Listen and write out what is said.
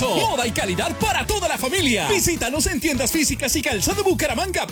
moda y calidad para toda la familia. Visítanos en tiendas físicas y Calzado Bucaramanga